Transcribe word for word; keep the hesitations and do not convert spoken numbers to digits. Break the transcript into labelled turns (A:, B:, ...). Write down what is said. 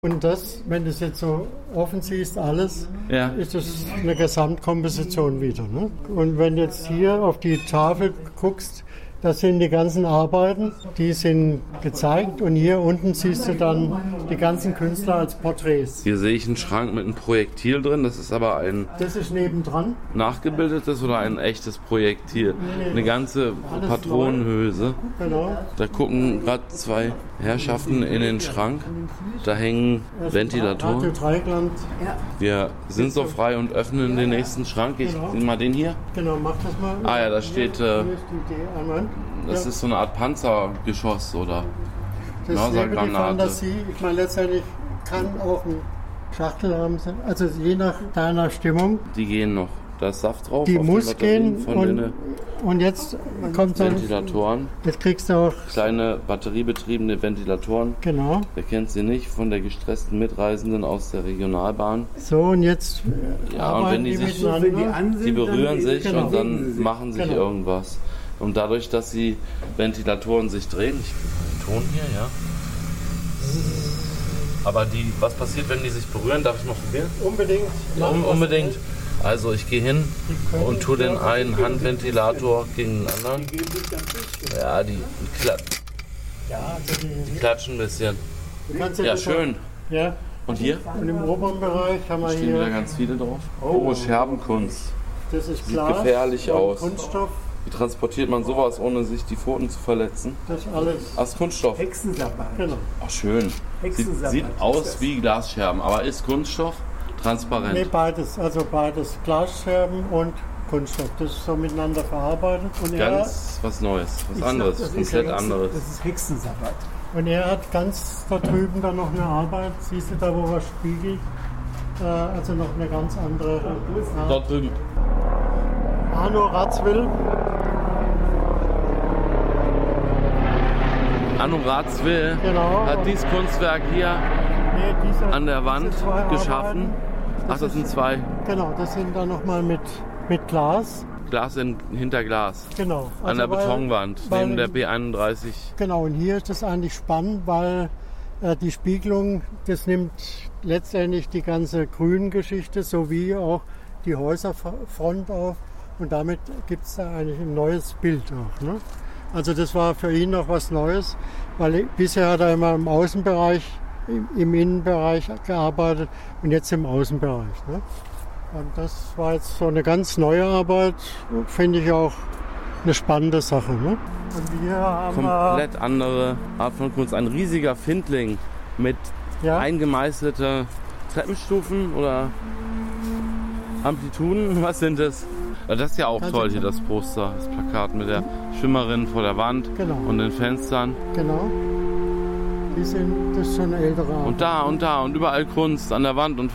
A: Und das, wenn du es jetzt so offen siehst, alles,
B: Ja.
A: ist das eine Gesamtkomposition wieder. Ne? Und wenn du jetzt hier auf die Tafel guckst, das sind die ganzen Arbeiten, die sind gezeigt und hier unten siehst du dann die ganzen Künstler als Porträts.
B: Hier sehe ich einen Schrank mit einem Projektil drin, das ist aber ein
A: Das ist nebendran.
B: nachgebildetes oder ein echtes Projektil. Eine ganze
A: Alles
B: Patronenhülse.
A: Genau.
B: Da gucken gerade zwei Herrschaften in den Schrank. Da hängen Ventilatoren.
A: Radio Dreigland.
B: Wir sind so frei und öffnen den nächsten Schrank. Ich nehme mal den hier.
A: Genau, mach das mal.
B: Ah ja, da steht, äh,
A: Hier ist die Idee einmal.
B: das
A: Ja.
B: ist so eine Art Panzergeschoss oder
A: Das ist eben die
B: Mörsergranate.
A: Fantasie. Ich meine, letztendlich kann auch ein Schachtel haben. Also je nach deiner Stimmung.
B: Die gehen noch. Da ist Saft drauf.
A: Die
B: auf
A: muss
B: den Batterien
A: gehen
B: von
A: und,
B: den
A: und jetzt kommt dann,
B: Ventilatoren.
A: jetzt kriegst du auch,
B: Kleine batteriebetriebene Ventilatoren.
A: genau,
B: Wer kennt sie nicht? Von der gestressten Mitreisenden aus der Regionalbahn.
A: so und jetzt
B: Ja, und wenn die sich,
A: miteinander.
B: die berühren sich
A: genau.
B: und dann machen sich
A: Genau.
B: irgendwas. Und dadurch, dass die Ventilatoren sich drehen, ich gebe den Ton hier, ja. Aber die, was passiert, wenn die sich berühren? Darf ich mal probieren?
A: Unbedingt.
B: Ja,
A: machen,
B: un-
A: was
B: unbedingt.
A: du
B: Also ich gehe hin
A: können
B: und tue den
A: ja
B: einen Handventilator gegen den anderen. Ja, die, die, kla
A: willst. Ja, also die,
B: die klatschen ein bisschen.
A: du kannst
B: Ja,
A: das
B: schön.
A: Auch, ja,
B: Und hier?
A: und im oberen Bereich haben wir
B: Stehen wieder
A: hier,
B: ganz viele drauf. Oh, Scherbenkunst.
A: das ist
B: Sieht
A: Glas
B: gefährlich
A: und
B: aus.
A: Kunststoff,
B: Wie transportiert man sowas, ohne sich die Pfoten zu verletzen?
A: das alles,
B: Ach, ist Kunststoff.
C: Hexensabbat.
A: genau.
B: Ach, schön. Sieht,
C: Hexensabbat
B: sieht
C: ist
B: aus
C: das.
B: wie Glasscherben, aber ist Kunststoff transparent.
A: Nee, beides, also beides, Glasscherben und Kunststoff, das ist so miteinander verarbeitet. Und er,
B: Ganz was Neues, was
A: Ich
B: anderes,
C: Das ist
B: komplett
C: Hexe-
B: anderes.
C: Das ist Hexensabbat.
A: und er hat ganz da drüben dann noch eine Arbeit, siehst du da, wo er spiegelt, äh, also noch eine ganz andere. Ja.
B: Dort drüben.
A: Arno Ratzwill,
B: Arno Ratzwill
A: genau.
B: hat dieses Kunstwerk hier
A: Nee, diese,
B: an der Wand
A: diese zwei
B: geschaffen.
A: Arbeiten,
B: Ach, das sind zwei.
A: Genau, das sind dann nochmal mit, mit Glas.
B: Glas in, hinter Glas.
A: Genau.
B: An
A: Also
B: der
A: weil-
B: Betonwand,
A: weil-
B: neben der B einunddreißig.
A: Genau, und hier ist das eigentlich spannend, weil äh, die Spiegelung, das nimmt letztendlich die ganze Grüngeschichte sowie auch die Häuserfront auf und damit gibt es da eigentlich ein neues Bild auch. Ne? Also das war für ihn noch was Neues, weil bisher hat er immer im Außenbereich, im, im Innenbereich gearbeitet und jetzt im Außenbereich. Ne? Und das war jetzt so eine ganz neue Arbeit, finde ich auch eine spannende Sache. Ne? Und wir haben
B: Komplett andere Art von Kunst. Ein riesiger Findling mit
A: ja,
B: eingemeißelte Treppenstufen oder Amplituden. Was sind das? Ja, das ist ja auch
A: Ganz
B: toll hier,
A: genau.
B: das Poster, das Plakat mit der Schwimmerin vor der Wand
A: Genau.
B: und den Fenstern.
A: genau. Die sind, das ist schon eine ältere Arbeit.
B: Und da und da und überall Kunst an der Wand und